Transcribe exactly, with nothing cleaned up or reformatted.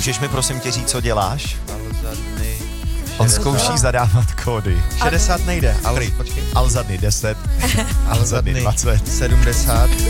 Můžeš mi prosím tě říct, co děláš? Alzadny. On zkouší zadávat kódy. šedesát nejde, ale počkej. Alzadny deset, Alzadny Alzadny dvacet. sedmdesát.